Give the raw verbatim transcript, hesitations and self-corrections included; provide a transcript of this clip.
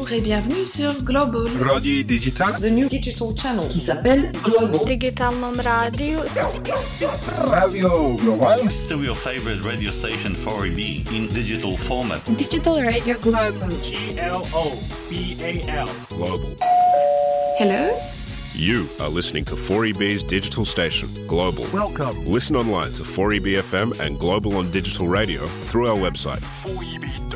Bonjour et bienvenue sur Global Radio Digital, the new digital channel qui s'appelle Global. Digitalnom radio. Radio Global. Still your favorite radio station four E B in digital format. Digital Radio Global. G L O B A L. Global. Hello. You are listening to four E B's digital station, Global. Welcome. Listen online to four E B F M and Global on digital radio through our website. four E B dot